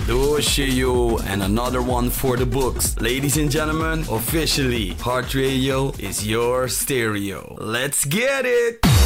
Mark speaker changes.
Speaker 1: Doshio, and another one for the books. Ladies and gentlemen, officially, Heart Radio is your stereo. Let's get it!